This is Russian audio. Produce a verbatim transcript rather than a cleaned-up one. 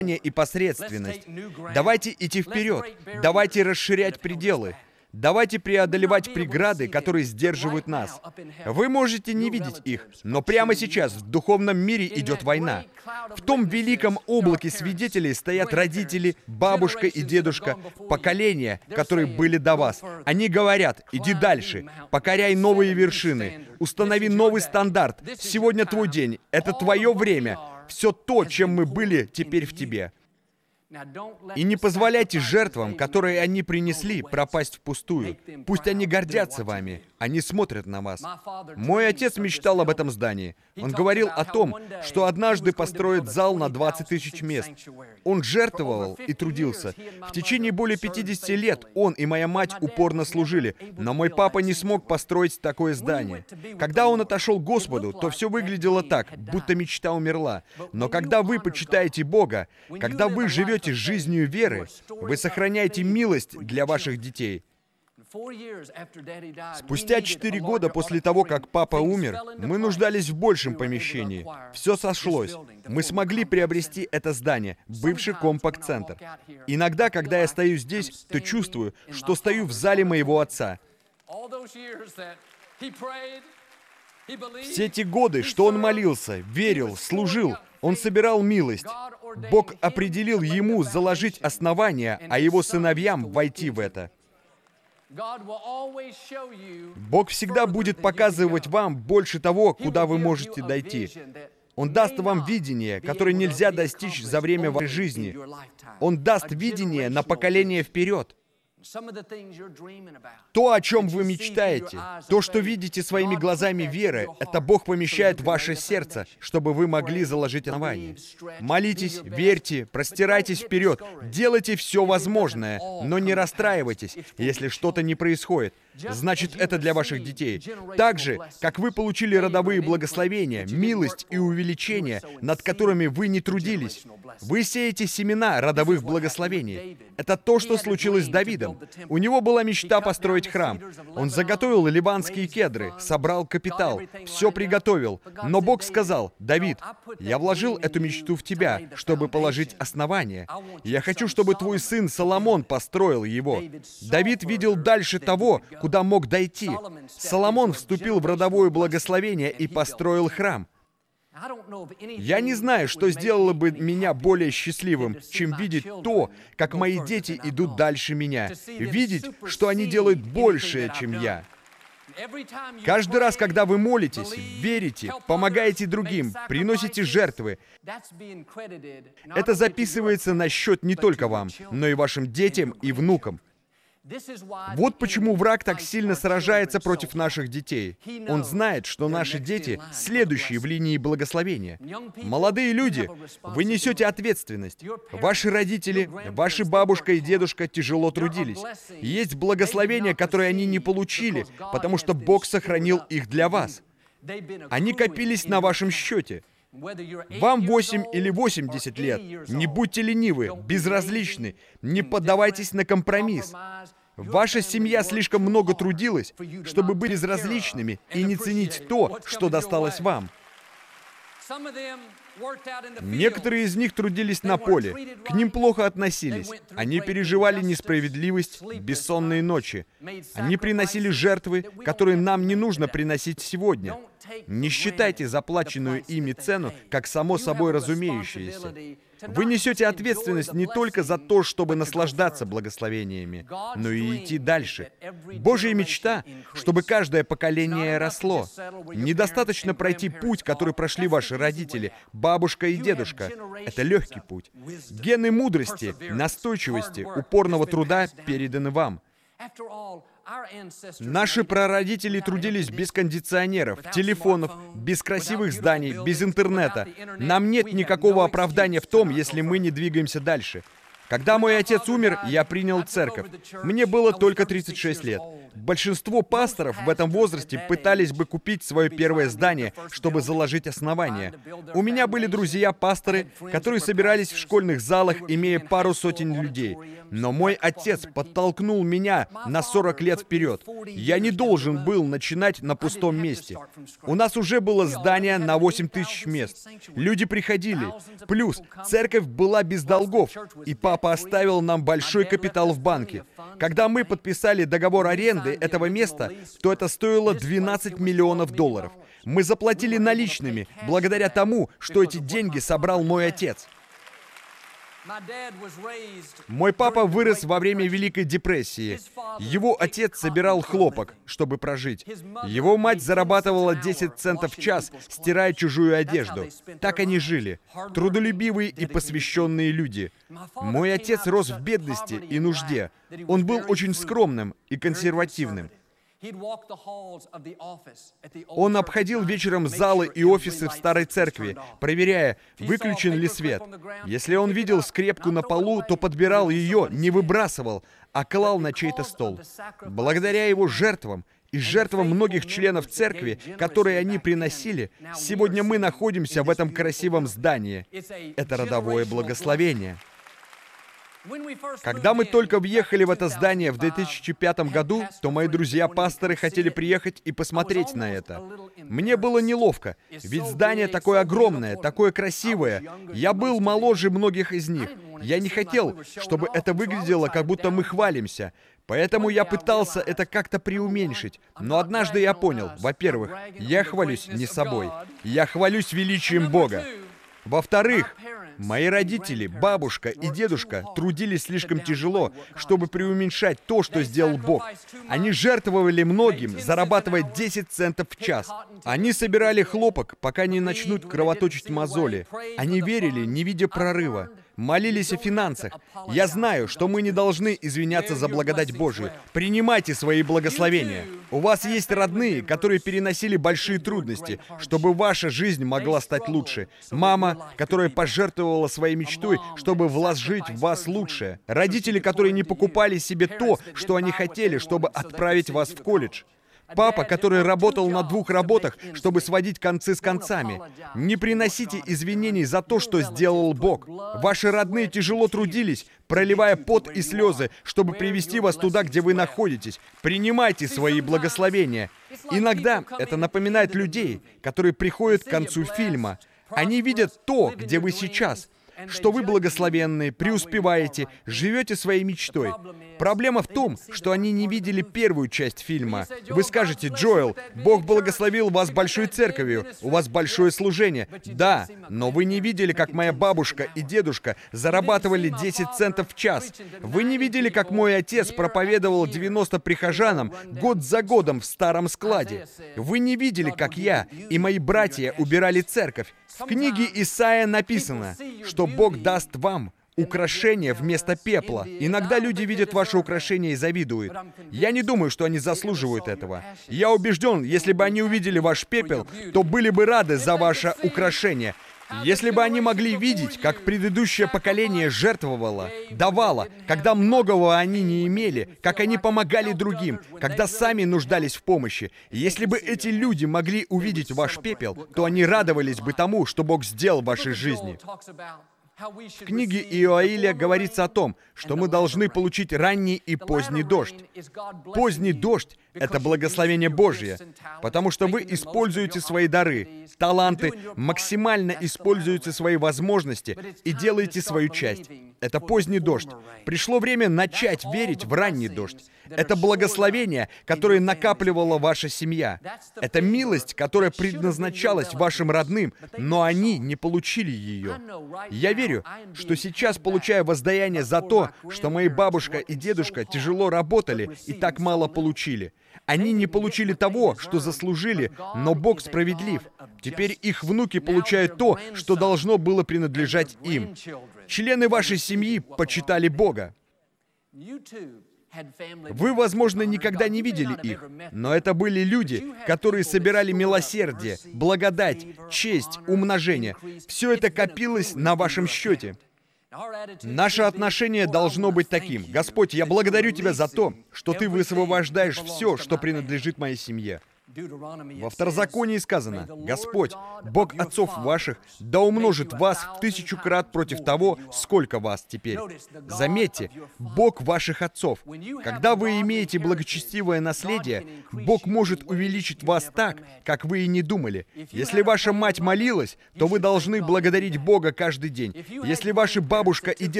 и посредственность. Давайте идти вперед. Давайте расширять пределы. Давайте преодолевать преграды, которые сдерживают нас. Вы можете не видеть их, но прямо сейчас в духовном мире идет война. В том великом облаке свидетелей стоят родители, бабушка и дедушка, поколения, которые были до вас. Они говорят: иди дальше, покоряй новые вершины, установи новый стандарт. Сегодня твой день, это твое время. Все то, чем мы были, теперь в тебе. И не позволяйте жертвам, которые они принесли, пропасть впустую. Пусть они гордятся вами. Они смотрят на вас. Мой отец мечтал об этом здании. Он говорил о том, что однажды построит зал на двадцать тысяч мест. Он жертвовал и трудился. В течение более пятидесяти лет он и моя мать упорно служили, но мой папа не смог построить такое здание. Когда он отошел к Господу, то все выглядело так, будто мечта умерла. Но когда вы почитаете Бога, когда вы живете жизнью веры, вы сохраняете милость для ваших детей. Спустя четыре года после того, как папа умер, мы нуждались в большем помещении. Все сошлось. Мы смогли приобрести это здание, бывший компакт-центр. Иногда, когда я стою здесь, то чувствую, что стою в зале моего отца. Все те годы, что он молился, верил, служил, он собирал милость. Бог определил ему заложить основания, а его сыновьям войти в это. Бог всегда будет показывать вам больше того, куда вы можете дойти. Он даст вам видение, которое нельзя достичь за время вашей жизни. Он даст видение на поколение вперед. То, о чем вы мечтаете, то, что видите своими глазами веры, это Бог помещает в ваше сердце, чтобы вы могли заложить основание. Молитесь, верьте, простирайтесь вперед, делайте все возможное, но не расстраивайтесь, если что-то не происходит. Значит, это для ваших детей. Так же, как вы получили родовые благословения, милость и увеличение, над которыми вы не трудились, вы сеете семена родовых благословений. Это то, что случилось с Давидом. У него была мечта построить храм. Он заготовил ливанские кедры, собрал капитал, все приготовил. Но Бог сказал: «Давид, я вложил эту мечту в тебя, чтобы положить основание. Я хочу, чтобы твой сын Соломон построил его». Давид видел дальше того, куда мог дойти. Соломон вступил в родовое благословение и построил храм. Я не знаю, что сделало бы меня более счастливым, чем видеть то, как мои дети идут дальше меня, видеть, что они делают большее, чем я. Каждый раз, когда вы молитесь, верите, помогаете другим, приносите жертвы, это записывается на счет не только вам, но и вашим детям и внукам. Вот почему враг так сильно сражается против наших детей. Он знает, что наши дети — следующие в линии благословения. Молодые люди, вы несете ответственность. Ваши родители, ваши бабушка и дедушка тяжело трудились. Есть благословения, которые они не получили, потому что Бог сохранил их для вас. Они копились на вашем счете. Вам восемь или восемьдесят лет. Не будьте ленивы, безразличны, не поддавайтесь на компромисс. Ваша семья слишком много трудилась, чтобы быть безразличными и не ценить то, что досталось вам. Некоторые из них трудились на поле, к ним плохо относились. Они переживали несправедливость, бессонные ночи. Они приносили жертвы, которые нам не нужно приносить сегодня. Не считайте заплаченную ими цену как само собой разумеющееся. Вы несете ответственность не только за то, чтобы наслаждаться благословениями, но и идти дальше. Божья мечта, чтобы каждое поколение росло. Недостаточно пройти путь, который прошли ваши родители, бабушка и дедушка. Это легкий путь. Гены мудрости, настойчивости, упорного труда переданы вам. Наши прародители трудились без кондиционеров, телефонов, без красивых зданий, без интернета. Нам нет никакого оправдания в том, если мы не двигаемся дальше. Когда мой отец умер, я принял церковь. Мне было только тридцать шесть лет. Большинство пасторов в этом возрасте пытались бы купить свое первое здание, чтобы заложить основание. У меня были друзья-пасторы, которые собирались в школьных залах, имея пару сотен людей. Но мой отец подтолкнул меня на сорок лет вперед. Я не должен был начинать на пустом месте. У нас уже было здание на восемь тысяч мест. Люди приходили. Плюс церковь была без долгов, и папа оставил нам большой капитал в банке. Когда мы подписали договор аренды этого места, то это стоило двенадцать миллионов долларов. Мы заплатили наличными, благодаря тому, что эти деньги собрал мой отец. Мой папа вырос во время Великой депрессии. Его отец собирал хлопок, чтобы прожить. Его мать зарабатывала десять центов в час, стирая чужую одежду. Так они жили. Трудолюбивые и посвященные люди. Мой отец рос в бедности и нужде. Он был очень скромным и консервативным. Он обходил вечером залы и офисы в старой церкви, проверяя, выключен ли свет. Если он видел скрепку на полу, то подбирал ее, не выбрасывал, а клал на чей-то стол. Благодаря его жертвам и жертвам многих членов церкви, которые они приносили, сегодня мы находимся в этом красивом здании. Это родовое благословение. Когда мы только въехали в это здание в две тысячи пятом году, то мои друзья-пасторы хотели приехать и посмотреть на это. Мне было неловко, ведь здание такое огромное, такое красивое. Я был моложе многих из них. Я не хотел, чтобы это выглядело, как будто мы хвалимся. Поэтому я пытался это как-то преуменьшить. Но однажды я понял, во-первых, я хвалюсь не собой, я хвалюсь величием Бога. Во-вторых, мои родители, бабушка и дедушка трудились слишком тяжело, чтобы преуменьшать то, что сделал Бог. Они жертвовали многим, зарабатывая десять центов в час. Они собирали хлопок, пока не начнут кровоточить мозоли. Они верили, не видя прорыва. Молились о финансах. Я знаю, что мы не должны извиняться за благодать Божию. Принимайте свои благословения. У вас есть родные, которые переносили большие трудности, чтобы ваша жизнь могла стать лучше. Мама, которая пожертвовала своей мечтой, чтобы вложить в вас лучшее. Родители, которые не покупали себе то, что они хотели, чтобы отправить вас в колледж. Папа, который работал на двух работах, чтобы сводить концы с концами. Не приносите извинений за то, что сделал Бог. Ваши родные тяжело трудились, проливая пот и слезы, чтобы привести вас туда, где вы находитесь. Принимайте свои благословения. Иногда это напоминает людей, которые приходят к концу фильма. Они видят то, где вы сейчас, что вы благословенны, преуспеваете, живете своей мечтой. Проблема в том, что они не видели первую часть фильма. Вы скажете: «Джоэл, Бог благословил вас большой церковью, у вас большое служение». Да, но вы не видели, как моя бабушка и дедушка зарабатывали десять центов в час. Вы не видели, как мой отец проповедовал девяноста прихожанам год за годом в старом складе. Вы не видели, как я и мои братья убирали церковь. В книге Исаия написано, что Бог даст вам украшения вместо пепла. Иногда люди видят ваши украшения и завидуют. Я не думаю, что они заслуживают этого. Я убежден, если бы они увидели ваш пепел, то были бы рады за ваше украшение. Если бы они могли видеть, как предыдущее поколение жертвовало, давало, когда многого они не имели, как они помогали другим, когда сами нуждались в помощи. Если бы эти люди могли увидеть ваш пепел, то они радовались бы тому, что Бог сделал в вашей жизни. В книге Иоиля говорится о том, что мы должны получить ранний и поздний дождь. Поздний дождь — это благословение Божье, потому что вы используете свои дары, таланты, максимально используете свои возможности и делаете свою часть. Это поздний дождь. Пришло время начать верить в ранний дождь. Это благословение, которое накапливала ваша семья. Это милость, которая предназначалась вашим родным, но они не получили ее. Я верю, что сейчас получаю воздаяние за то, что мои бабушка и дедушка тяжело работали и так мало получили. Они не получили того, что заслужили, но Бог справедлив. Теперь их внуки получают то, что должно было принадлежать им. Члены вашей семьи почитали Бога. Вы, возможно, никогда не видели их, но это были люди, которые собирали милосердие, благодать, честь, умножение. Все это копилось на вашем счете. Наше отношение должно быть таким. Господь, я благодарю Тебя за то, что Ты высвобождаешь все, что принадлежит моей семье. Во Второзаконии сказано: «Господь, Бог отцов ваших, да умножит вас в тысячу крат против того, сколько вас теперь». Заметьте, Бог ваших отцов. Когда вы имеете благочестивое наследие, Бог может увеличить вас так, как вы и не думали. Если ваша мать молилась, то вы должны благодарить Бога каждый день. Если ваша бабушка и дедушка